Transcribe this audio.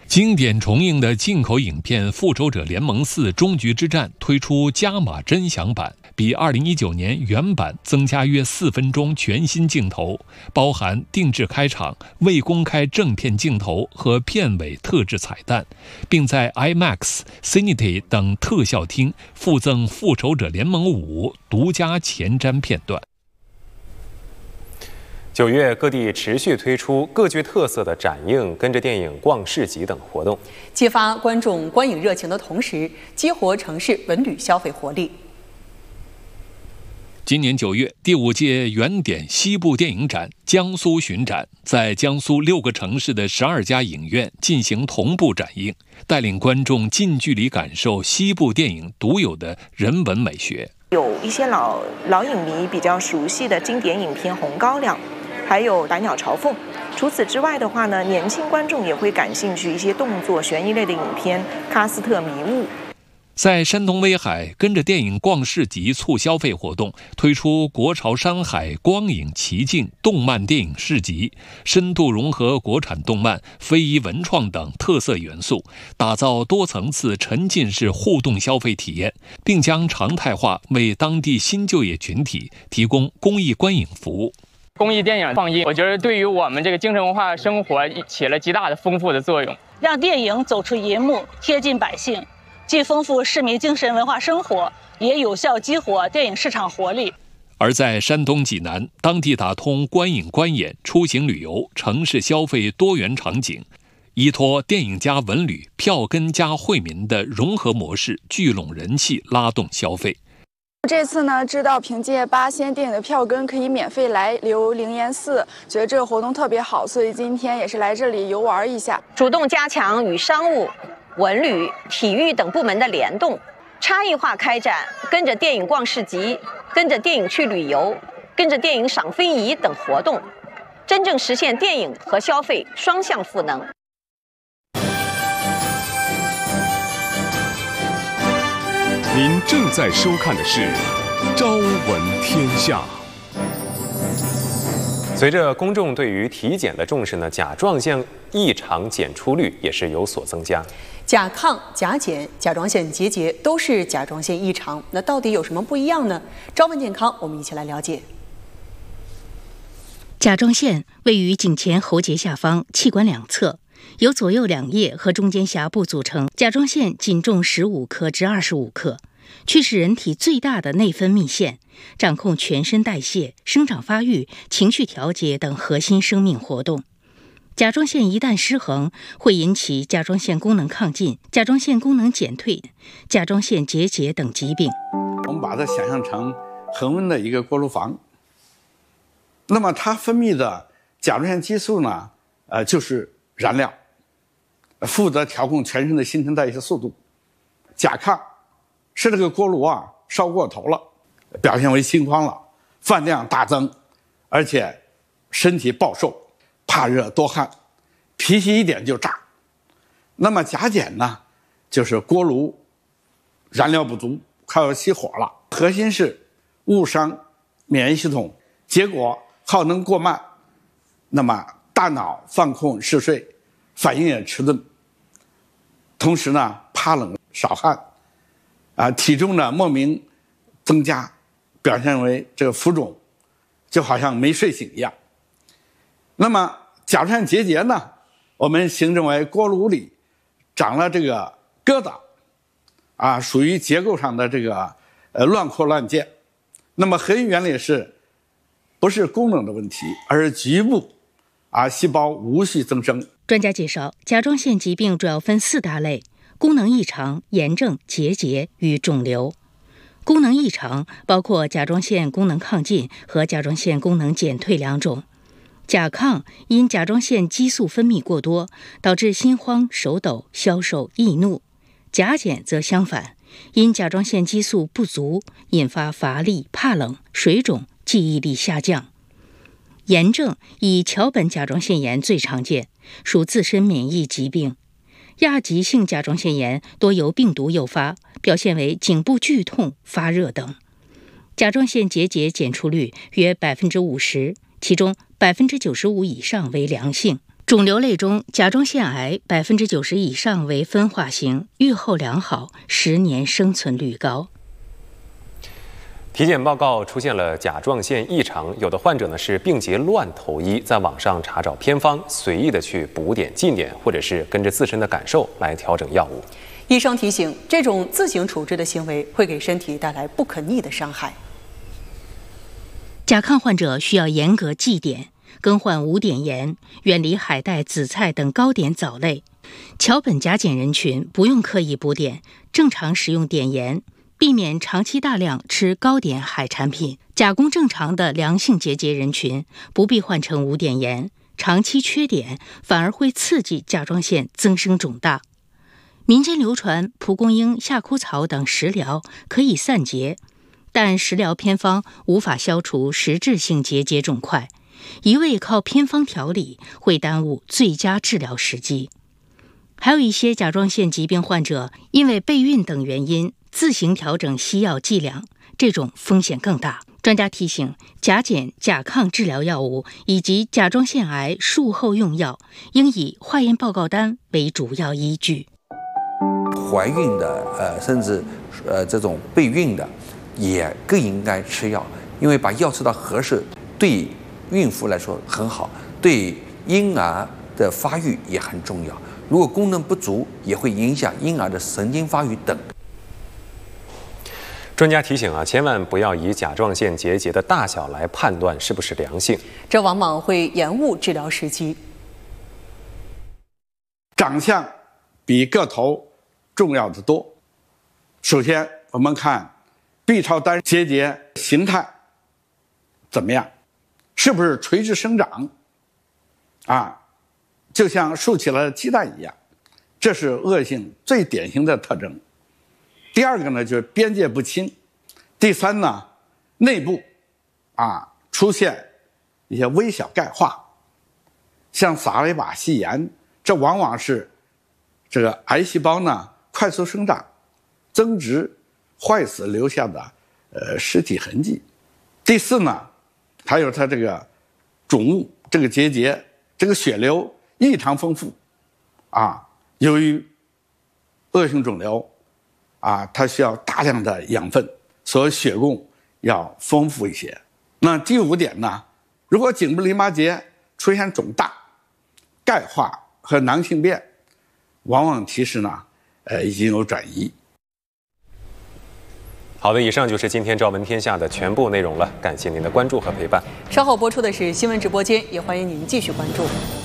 经典重映的进口影片《复仇者联盟4：终局之战》推出加码真享版，比2019年原版增加约4分钟全新镜头，包含定制开场、未公开正片镜头和片尾特制彩蛋，并在 IMAX、Cinity 等特效厅附赠《复仇者联盟5》独家前瞻片段。 9月，各地持续推出各具特色的展映、跟着电影逛市集等活动， 激发观众观影热情的同时，激活城市文旅消费活力。 今年9月，第5届原点西部电影展江苏巡展在江苏6个城市的12家影院进行同步展映，带领观众近距离感受西部电影独有的人文美学。 有一些老影迷比较熟悉的经典影片《红高粱》。还有《百鸟朝凤》。除此之外的话呢，年轻观众也会感兴趣一些动作悬疑类的影片，《喀斯特迷雾》。 在山东威海，跟着电影逛市集促消费活动，推出国潮山海光影奇境动漫电影市集，深度融合国产动漫、非遗文创等特色元素，打造多层次沉浸式互动消费体验，并将常态化为当地新就业群体提供公益观影服务。 公益电影放映，我觉得对于我们这个精神文化生活起了极大的丰富的作用， 让电影走出银幕，贴近百姓，既丰富市民精神文化生活，也有效激活电影市场活力。 而在山东济南，当地打通观影观演、出行旅游、城市消费多元场景，依托电影加文旅、票根加惠民的融合模式，聚拢人气，拉动消费。 这次呢，知道凭借8仙电影的票根可以免费来留灵岩寺，觉得这个活动特别好，所以今天也是来这里游玩一下。 主动加强与商务、文旅、体育等部门的联动，差异化开展跟着电影逛市集、跟着电影去旅游、跟着电影赏非遗等活动，真正实现电影和消费双向赋能。 您正在收看的是《朝闻天下》。 随着公众对于体检的重视呢，甲状腺异常检出率也是有所增加。 甲亢、甲减、甲状腺结节都是甲状腺异常，那到底有什么不一样呢？朝闻健康，我们一起来了解。 甲状腺位于颈前喉结下方，气管两侧，由左右两叶和中间峡部组成。甲状腺仅重15克至25克，却是人体最大的内分泌腺，掌控全身代谢、生长发育、情绪调节等核心生命活动。甲状腺一旦失衡，会引起甲状腺功能亢进、甲状腺功能减退、甲状腺结节等疾病。 我们把它想象成恒温的一个锅炉房，那么它分泌的甲状腺激素呢，就是燃料，负责调控全身的新陈代谢速度。甲亢是这个锅炉烧过头了，表现为心慌了，饭量大增，而且身体暴瘦，怕热多汗，脾气一点就炸。那么甲减呢，就是锅炉燃料不足，快要熄火了，核心是误伤免疫系统，结果耗能过慢，那么大脑放空嗜睡，反应也迟钝，同时呢怕冷少汗，体重呢莫名增加，表现为这个浮肿，就好像没睡醒一样。那么甲状腺结节呢，我们形容为锅炉里长了这个疙瘩，属于结构上的这个乱扩乱建。那么核心原理是不是功能的问题，而是局部细胞无序增生。 专家介绍，甲状腺疾病主要分4大类：功能异常、炎症、结节与肿瘤。功能异常包括甲状腺功能亢进和甲状腺功能减退2种。甲亢因甲状腺激素分泌过多，导致心慌、手抖、消瘦、易怒；甲减则相反，因甲状腺激素不足，引发乏力、怕冷、水肿、记忆力下降。炎症以桥本甲状腺炎最常见，属自身免疫疾病。亚急性甲状腺炎多由病毒诱发，表现为颈部剧痛、发热等。甲状腺结节检出率约50%，其中95%以上为良性。 肿瘤类中，甲状腺癌90%以上为分化型，预后良好，10年生存率高。 体检报告出现了甲状腺异常，有的患者呢是病结乱投医，在网上查找偏方，随意的去补点进点，或者是跟着自身的感受来调整药物。 医生提醒，这种自行处置的行为会给身体带来不可逆的伤害。 甲亢患者需要严格忌点，更换无碘盐，远离海带、紫菜等高碘藻类。桥本甲减人群不用刻意补碘，正常使用碘盐，避免长期大量吃高碘海产品。甲功正常的良性结节人群不必换成无碘盐，长期缺碘反而会刺激甲状腺增生肿大。民间流传蒲公英、夏枯草等食疗可以散结，但食疗偏方无法消除实质性结节肿块，一味靠偏方调理会耽误最佳治疗时机。还有一些甲状腺疾病患者因为备孕等原因自行调整西药剂量，这种风险更大。专家提醒，甲减、甲亢治疗药物以及甲状腺癌术后用药应以化验报告单为主要依据。 怀孕的甚至这种备孕的也更应该吃药，因为把药吃到合适，对孕妇来说很好，对婴儿的发育也很重要。如果功能不足，也会影响婴儿的神经发育等。 专家提醒千万不要以甲状腺结节的大小来判断是不是良性， 这往往会延误治疗时机。 长相比个头重要的多。首先，我们看 B 超单结节形态怎么样，是不是垂直生长就像竖起了鸡蛋一样，这是恶性最典型的特征。第二个呢，就是边界不清。第三呢，内部出现一些微小钙化，像撒了一把细盐，这往往是这个癌细胞呢快速生长、增殖、坏死留下的尸体痕迹。第四呢，还有它这个肿物、这个结节、这个血流异常丰富由于恶性肿瘤它需要大量的养分，所以血供要丰富一些。那第五点呢，如果颈部淋巴结出现肿大、钙化和囊性变，往往提示呢已经有转移。 好的，以上就是今天《朝闻天下》的全部内容了，感谢您的关注和陪伴。 稍后播出的是新闻直播间，也欢迎您继续关注。